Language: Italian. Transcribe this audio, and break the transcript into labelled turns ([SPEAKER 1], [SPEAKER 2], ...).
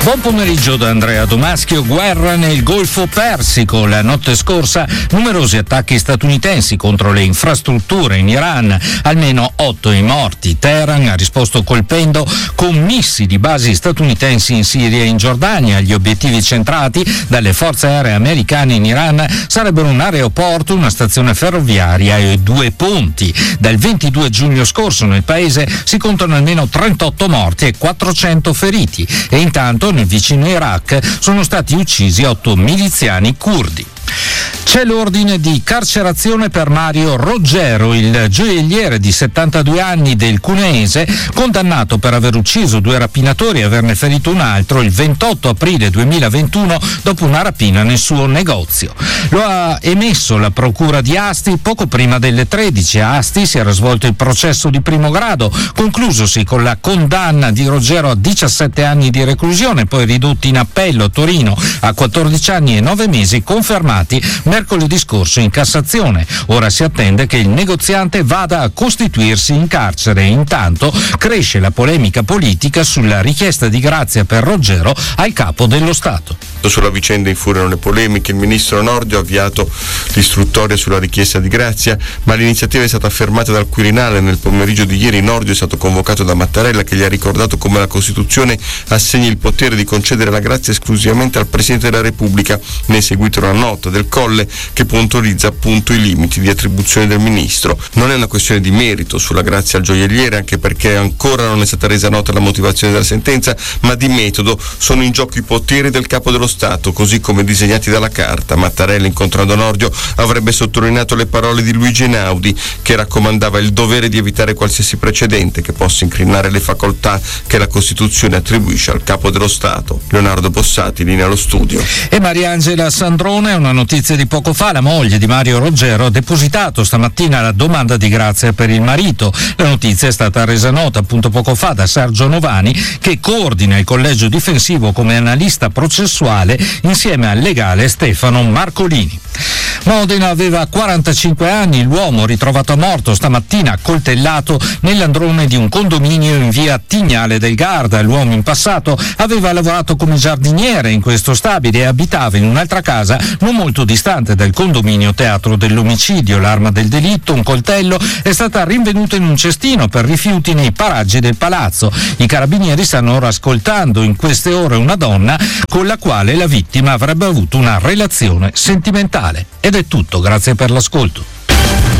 [SPEAKER 1] Buon pomeriggio da Andrea Domaschio. Guerra nel Golfo Persico. La notte scorsa numerosi attacchi statunitensi contro le infrastrutture in Iran, almeno 8 i morti. Teheran ha risposto colpendo con missili basi statunitensi in Siria e in Giordania. Gli obiettivi centrati dalle forze aeree americane in Iran sarebbero un aeroporto, una stazione ferroviaria e 2 ponti. Dal 22 giugno scorso nel paese si contano almeno 38 morti e 400 feriti, e intanto nel vicino Iraq sono stati uccisi 8 miliziani curdi. C'è l'ordine di carcerazione per Mario Roggero, il gioielliere di 72 anni del Cuneese, condannato per aver ucciso 2 rapinatori e averne ferito un altro il 28 aprile 2021 dopo una rapina nel suo negozio. Lo ha emesso la procura di Asti poco prima delle 13. A Asti si era svolto il processo di primo grado, conclusosi con la condanna di Roggero a 17 anni di reclusione, poi ridotti in appello a Torino a 14 anni e 9 mesi, confermati mercoledì scorso in Cassazione. Ora si attende che il negoziante vada a costituirsi in carcere. Intanto cresce la polemica politica sulla richiesta di grazia per Roggero al capo dello Stato.
[SPEAKER 2] Sulla vicenda infuriano le polemiche. Il ministro Nordio ha avviato l'istruttoria sulla richiesta di grazia, ma l'iniziativa è stata fermata dal Quirinale. Nel pomeriggio di ieri Nordio è stato convocato da Mattarella, che gli ha ricordato come la Costituzione assegni il potere di concedere la grazia esclusivamente al Presidente della Repubblica. Ne è seguita una nota del Colle che puntualizza appunto i limiti di attribuzione del ministro. Non è una questione di merito sulla grazia al gioielliere, anche perché ancora non è stata resa nota la motivazione della sentenza, ma di metodo. Sono in gioco i poteri del capo dello Stato, così come disegnati dalla Carta. Mattarella, incontrando Nordio, avrebbe sottolineato le parole di Luigi Einaudi, che raccomandava il dovere di evitare qualsiasi precedente che possa incrinare le facoltà che la Costituzione attribuisce al capo dello Stato. Leonardo Bossati, linea allo studio.
[SPEAKER 1] E Mariangela Sandrone, una notizia di poco fa: la moglie di Mario Roggero ha depositato stamattina la domanda di grazia per il marito. La notizia è stata resa nota appunto poco fa da Sergio Novani, che coordina il collegio difensivo come analista processuale insieme al legale Stefano Marcolini. Modena aveva 45 anni, l'uomo ritrovato morto stamattina accoltellato nell'androne di un condominio in via Tignale del Garda. L'uomo in passato aveva lavorato come giardiniere in questo stabile e abitava in un'altra casa non molto distante dal condominio teatro dell'omicidio. L'arma del delitto, un coltello, è stata rinvenuta in un cestino per rifiuti nei paraggi del palazzo. I carabinieri stanno ora ascoltando in queste ore una donna con la quale la vittima avrebbe avuto una relazione sentimentale. Ed è tutto, grazie per l'ascolto.